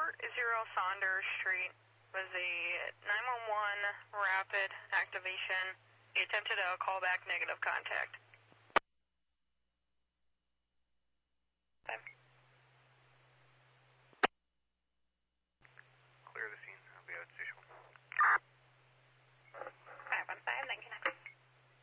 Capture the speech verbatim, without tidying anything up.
four zero Saunders Street was a nine one one rapid activation. He attempted a callback negative contact.